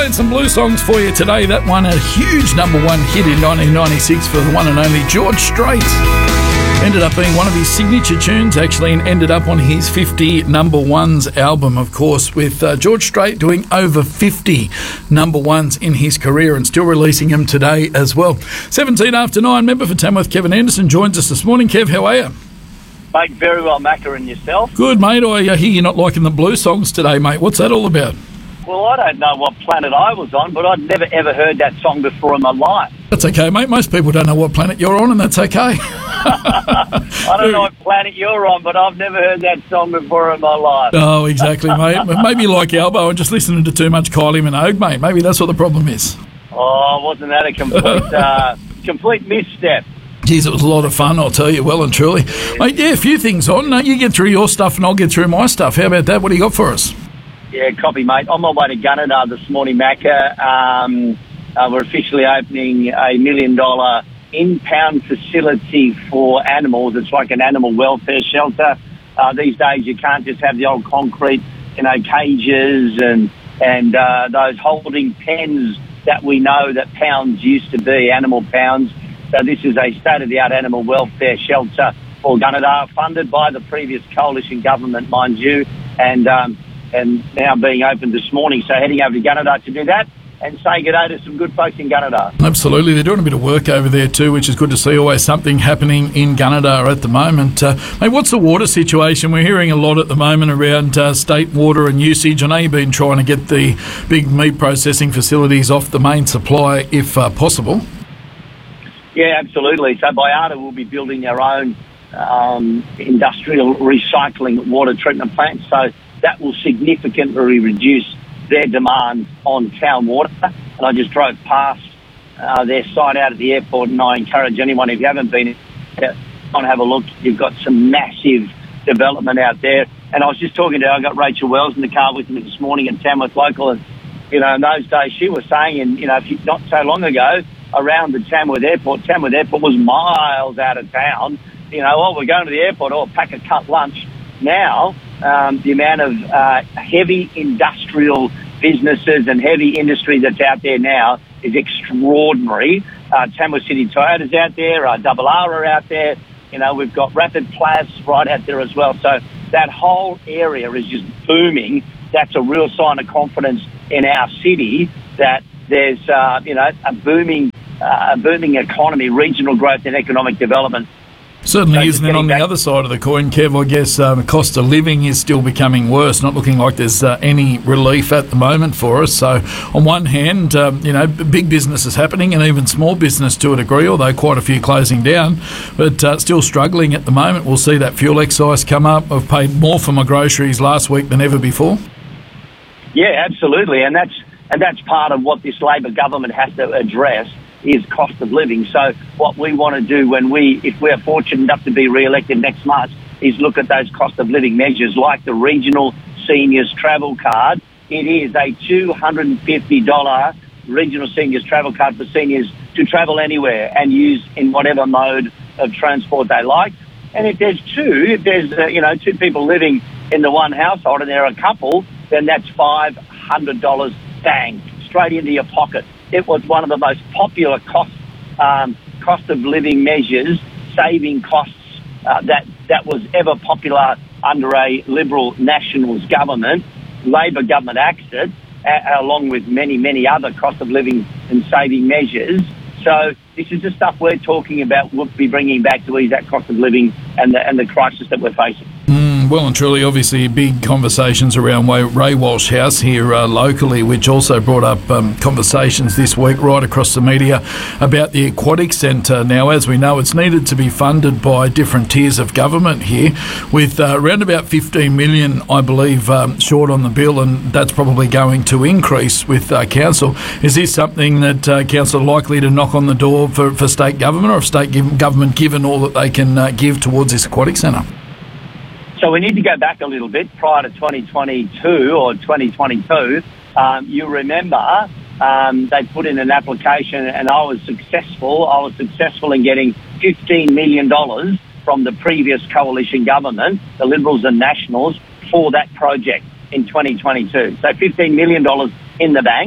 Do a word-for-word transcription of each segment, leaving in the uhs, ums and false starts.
Playing some blue songs for you today. That one a huge number one hit in nineteen ninety-six for the one and only George Strait. Ended up being one of his signature tunes, actually, and ended up on his fifty number ones album, of course, with uh, George Strait doing over fifty number ones in his career and still releasing them today as well. seventeen after nine, member for Tamworth, Kevin Anderson, joins us this morning. Kev, how are you? Mate, very well, Macca, and yourself? Good, mate. I hear you're not liking the blue songs today, mate. What's that all about? Well, I don't know what planet I was on, but I'd never, ever heard that song before in my life. That's okay, mate. Most people don't know what planet you're on, and that's okay. I don't know what planet you're on, but I've never heard that song before in my life. Oh, exactly, mate. Maybe like Albo and just listening to too much Kylie Minogue, mate. Maybe that's what the problem is. Oh, wasn't that a complete, uh, complete misstep? Geez, it was a lot of fun, I'll tell you, well and truly. Mate, yeah, a few things on. Uh, you get through your stuff and I'll get through my stuff. How about that? What do you got for us? Yeah, copy, mate. On my way to Gunnedah this morning, Macca, um, uh, we're officially opening a million-dollar in-pound facility for animals. It's like an animal welfare shelter. Uh, these days, you can't just have the old concrete, you know, cages and and uh, those holding pens that we know that pounds used to be, animal pounds. So this is a state-of-the-art animal welfare shelter for Gunnedah, funded by the previous coalition government, mind you, and um, and now being opened this morning. So heading over to Gunnedah to do that and say good day to some good folks in Gunnedah. Absolutely. They're doing a bit of work over there too, which is good to see. Always something happening in Gunnedah at the moment. Uh, mate, what's the water situation? We're hearing a lot at the moment around uh, state water and usage. I know you've been trying to get the big meat processing facilities off the main supply if uh, possible. Yeah, absolutely. So Baiada will be building their own um, industrial recycling water treatment plant. So that will significantly reduce their demand on town water. And I just drove past uh, their site out at the airport, and I encourage anyone, if you haven't been, to go and have a look. You've got some massive development out there. And I was just talking to, I got Rachel Wells in the car with me this morning at Tamworth Local, and, you know, in those days she was saying, and, you know, if you, not so long ago, around the Tamworth Airport, Tamworth Airport was miles out of town. You know, oh, we're going to the airport, or pack a cut lunch. Now, um, the amount of uh, heavy industrial businesses and heavy industry that's out there now is extraordinary. Uh, Tamworth City Toyota's out there, uh, Double R are out there. You know, we've got Rapid Plas right out there as well. So that whole area is just booming. That's a real sign of confidence in our city that there's, uh, you know, a booming, uh, a booming economy, regional growth and economic development. Certainly so isn't it on the other side of the coin, Kev? I guess um, the cost of living is still becoming worse, not looking like there's uh, any relief at the moment for us. So on one hand, um, you know, big business is happening and even small business to a degree, although quite a few closing down, but uh, still struggling at the moment. We'll see that fuel excise come up. I've paid more for my groceries last week than ever before. Yeah, absolutely. And that's, and that's part of what this Labor government has to address, is cost of living. So what we want to do when we, if we're fortunate enough to be re-elected next March, is look at those cost of living measures like the regional seniors travel card. It is a two hundred fifty dollars regional seniors travel card for seniors to travel anywhere and use in whatever mode of transport they like. And if there's two, if there's, uh, you know, two people living in the one household and they're a couple, then that's five hundred dollars, bang, straight into your pocket. It was one of the most popular cost um, cost of living measures, saving costs uh, that that was ever popular under a Liberal Nationals government. Labor government axed it, a- along with many, many other cost of living and saving measures. So this is the stuff we're talking about. We'll be bringing back to ease that cost of living and the and the crisis that we're facing. Mm, well and truly, obviously, big conversations around Ray Walsh House here uh, locally, which also brought up um, conversations this week right across the media about the Aquatic Centre. Now, as we know, it's needed to be funded by different tiers of government here, with uh, around about fifteen million dollars, I believe, um, short on the bill, and that's probably going to increase with uh, council. Is this something that uh, council are likely to knock on the door for, for state government, or if state give, government given all that they can uh, give towards this Aquatic Centre? So we need to go back a little bit prior to twenty twenty-two or twenty twenty-two. Um, you remember um, they put in an application, and I was successful. I was successful in getting fifteen million dollars from the previous coalition government, the Liberals and Nationals, for that project in twenty twenty-two. So fifteen million dollars in the bank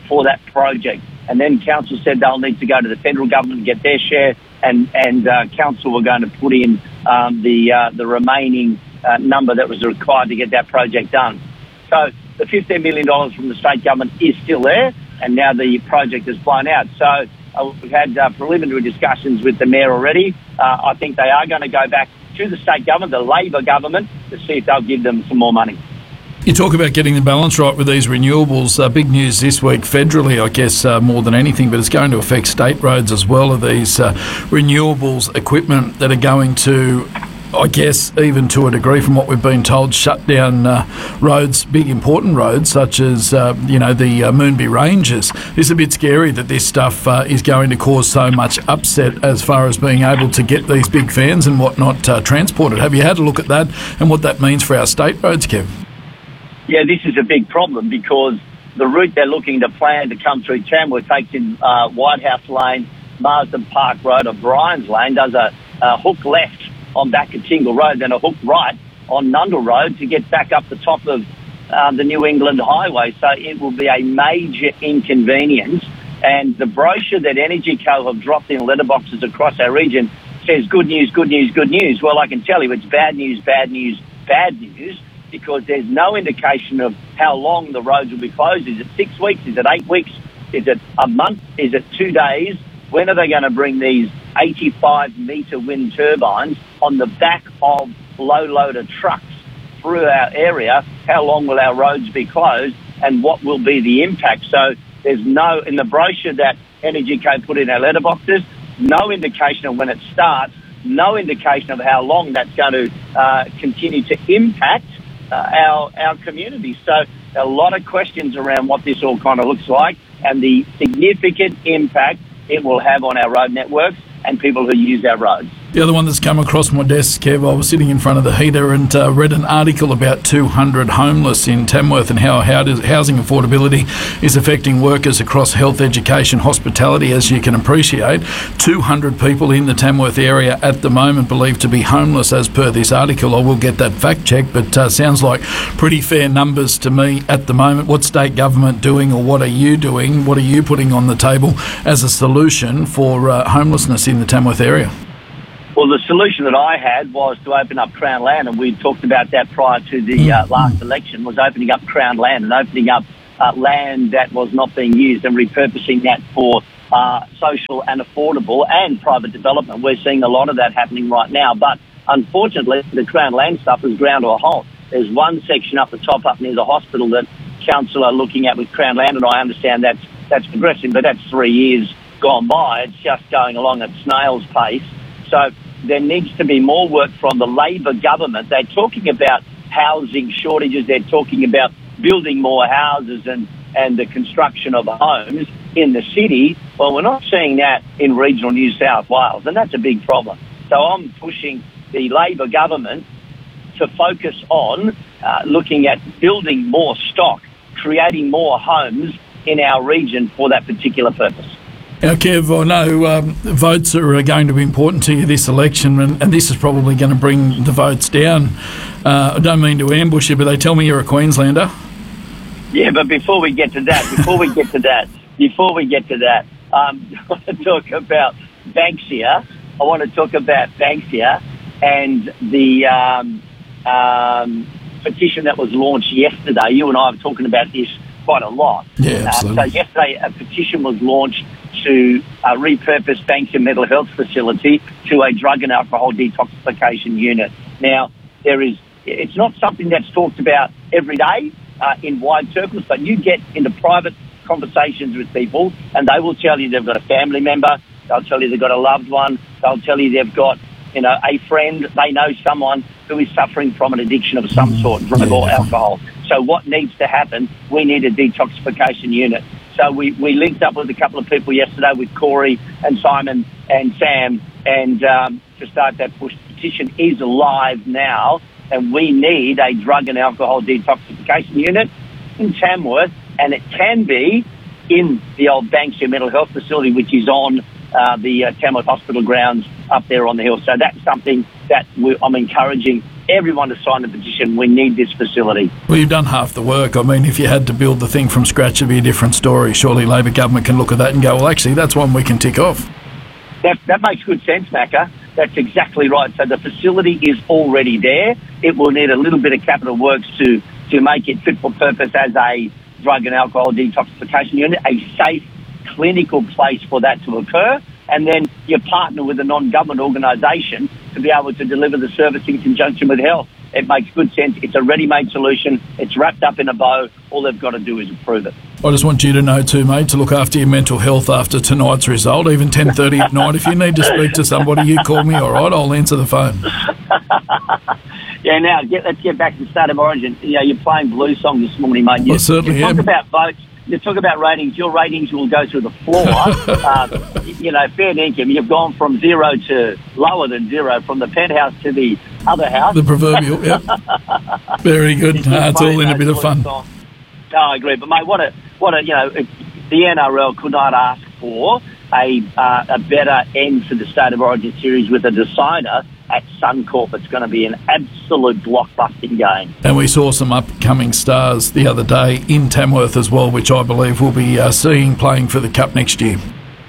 for that project. And then council said they'll need to go to the federal government and get their share, and and uh, council were going to put in um, the uh, the remaining uh, number that was required to get that project done. So the fifteen million dollars from the state government is still there, and now the project has blown out. So uh, we've had uh, preliminary discussions with the mayor already. Uh, I think they are going to go back to the state government, the Labor government, to see if they'll give them some more money. You talk about getting the balance right with these renewables. Uh, big news this week federally, I guess, uh, more than anything, but it's going to affect state roads as well, of these uh, renewables equipment that are going to, I guess, even to a degree from what we've been told, shut down uh, roads, big important roads, such as, uh, you know, the uh, Moonbi Ranges. It's a bit scary that this stuff uh, is going to cause so much upset as far as being able to get these big fans and whatnot uh, transported. Have you had a look at that and what that means for our state roads, Kev? Yeah, this is a big problem because the route they're looking to plan to come through Tamworth takes in uh, White House Lane, Marsden Park Road, or Bryans Lane, does a, a hook left on back at Tingle Road, then a hook right on Nundle Road to get back up the top of um, the New England Highway. So it will be a major inconvenience. And the brochure that Energy Co have dropped in letterboxes across our region says good news, good news, good news. Well, I can tell you it's bad news, bad news, bad news, because there's no indication of how long the roads will be closed. Is it six weeks? Is it eight weeks? Is it a month? Is it two days? When are they going to bring these eighty-five metre wind turbines on the back of low-loader trucks through our area? How long will our roads be closed, and what will be the impact? So there's no, in the brochure that Energy Co put in our letterboxes, no indication of when it starts, no indication of how long that's going to uh, continue to impact uh, our our community. So a lot of questions around what this all kind of looks like and the significant impact it will have on our road networks and people who use our roads. The other one that's come across my desk, Kev, I was sitting in front of the heater and uh, read an article about two hundred homeless in Tamworth and how housing affordability is affecting workers across health, education, hospitality. As you can appreciate, two hundred people in the Tamworth area at the moment believed to be homeless as per this article. I will get that fact checked, but uh, sounds like pretty fair numbers to me at the moment. What's state government doing, or what are you doing? What are you putting on the table as a solution for uh, homelessness in the Tamworth area? Well, the solution that I had was to open up Crown Land, and we talked about that prior to the uh, last election, was opening up Crown Land and opening up uh, land that was not being used and repurposing that for uh, social and affordable and private development. We're seeing a lot of that happening right now, but unfortunately the Crown Land stuff has ground to a halt. There's one section up the top up near the hospital that council are looking at with Crown Land, and I understand that's, that's progressing, but that's three years gone by. It's just going along at snail's pace. So there needs to be more work from the Labor government. They're talking about housing shortages. They're talking about building more houses and, and the construction of homes in the city. Well, we're not seeing that in regional New South Wales, and that's a big problem. So I'm pushing the Labor government to focus on uh, looking at building more stock, creating more homes in our region for that particular purpose. Now, Kev, I know um, votes are going to be important to you this election, and, and this is probably going to bring the votes down. Uh, I don't mean to ambush you, but they tell me you're a Queenslander. Yeah, but before we get to that, before we get to that, before we get to that, um, I want to talk about Banksia. I want to talk about Banksia and the um, um, petition that was launched yesterday. You and I were talking about this quite a lot. Yeah, absolutely. Uh, so yesterday a petition was launched to uh, repurpose Banksia Mental Health Facility to a drug and alcohol detoxification unit. Now, there is, it's not something that's talked about every day uh, in wide circles, but you get into private conversations with people and they will tell you they've got a family member, they'll tell you they've got a loved one, they'll tell you they've got, you know, a friend, they know someone who is suffering from an addiction of some sort, drug or alcohol. So what needs to happen? We need a detoxification unit. So we, we linked up with a couple of people yesterday with Corey and Simon and Sam and um, to start that push. Petition is live now, and we need a drug and alcohol detoxification unit in Tamworth, and it can be in the old Banksia Mental Health Facility, which is on uh, the uh, Tamworth Hospital grounds up there on the hill. So that's something that we, I'm encouraging everyone to sign the petition. We need this facility. Well, you've done half the work. I mean, if you had to build the thing from scratch, it'd be a different story. Surely Labor government can look at that and go, well, actually, that's one we can tick off. That, that makes good sense, Macca. That's exactly right. So the facility is already there. It will need a little bit of capital works to, to make it fit for purpose as a drug and alcohol detoxification unit, a safe clinical place for that to occur. And then you partner with a non-government organisation to be able to deliver the service in conjunction with health. It makes good sense. It's a ready-made solution. It's wrapped up in a bow. All they've got to do is approve it. I just want you to know too, mate, to look after your mental health after tonight's result, even ten thirty at night. If you need to speak to somebody, you call me, all right? I'll answer the phone. Yeah, now, get, let's get back to the State of Origin. You know, you're playing blue song this morning, mate. You, I certainly you talk am. about votes. You talk about ratings. Your ratings will go through the floor. uh, you know, fair dinkum. You've gone from zero to lower than zero, from the penthouse to the other house. The proverbial, yep. Very good. Uh, it's all in a bit of fun. No, I agree. But, mate, what a, what a, you know, the N R L could not ask for a, uh, a better end to the State of Origin series with a decider at Suncorp. It's going to be an absolute blockbusting game. And we saw some upcoming stars the other day in Tamworth as well, which I believe we'll be uh, seeing playing for the Cup next year.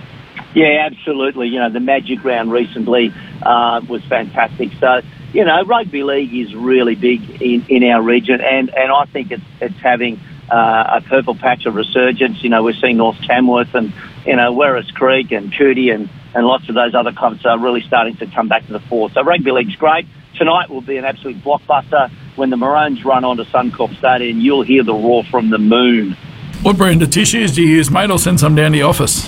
Yeah, absolutely. You know, the Magic Round recently uh, was fantastic. So, you know, rugby league is really big in, in our region, and, and I think it's, it's having uh, a purple patch of resurgence. You know, we're seeing North Tamworth and, you know, Werris Creek and Cootie and and lots of those other clubs are really starting to come back to the fore. So rugby league's great. Tonight will be an absolute blockbuster. When the Maroons run onto Suncorp Stadium, you'll hear the roar from the moon. What brand of tissues do you use, mate? I'll send some down to the office.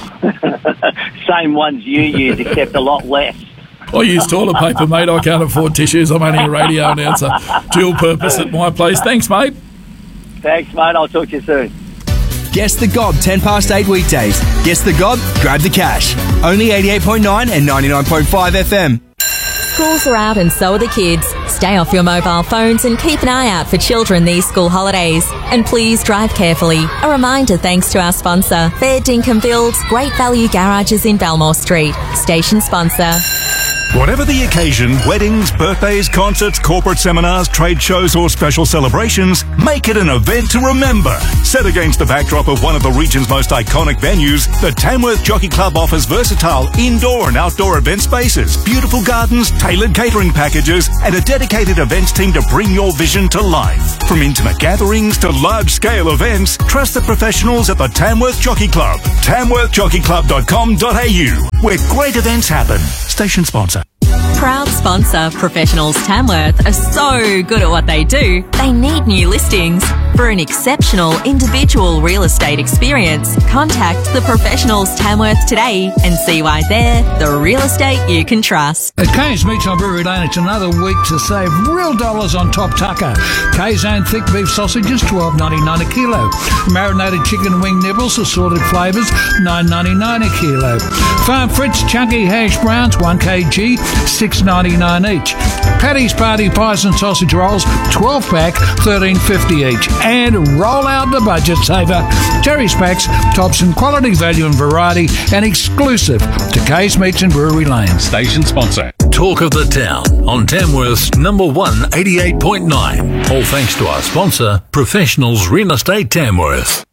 Same ones you use, except a lot less. I use toilet paper, mate. I can't afford tissues. I'm only a radio announcer. Dual purpose at my place. Thanks, mate. Thanks, mate. I'll talk to you soon. Guess the Gob, ten past eight weekdays. Guess the Gob, grab the cash. Only eighty-eight point nine and ninety-nine point five F M. Schools are out and so are the kids. Stay off your mobile phones and keep an eye out for children these school holidays. And please drive carefully. A reminder thanks to our sponsor, Fair Dinkum Builds, Great Value Garages in Belmore Street. Station sponsor. Whatever the occasion, weddings, birthdays, concerts, corporate seminars, trade shows or special celebrations, make it an event to remember. Set against the backdrop of one of the region's most iconic venues, the Tamworth Jockey Club offers versatile indoor and outdoor event spaces, beautiful gardens, tailored catering packages and a dedicated events team to bring your vision to life. From intimate gatherings to large-scale events, trust the professionals at the Tamworth Jockey Club. tamworth jockey club dot com dot a u, where great events happen. Station sponsor. Proud sponsor, Professionals Tamworth are so good at what they do, they need new listings. For an exceptional individual real estate experience, contact the Professionals Tamworth today and see why they're the real estate you can trust. At Kay's Meats on Brewery Lane, it's another week to save real dollars on top tucker. Kay's own thick beef sausages, twelve ninety-nine a kilo. Marinated chicken wing nibbles, assorted flavours, nine ninety-nine a kilo. Farm Fritz chunky hash browns, one kilogram, six ninety-nine each. Paddy's Party Pies and Sausage Rolls, twelve pack, thirteen fifty each. And roll out the budget saver. Terry's Packs, tops in quality, value and variety, and exclusive to Kay's Meats and Brewery Lane. Station sponsor. Talk of the town on Tamworth's number one eighty-eight point nine. All thanks to our sponsor, Professionals Real Estate Tamworth.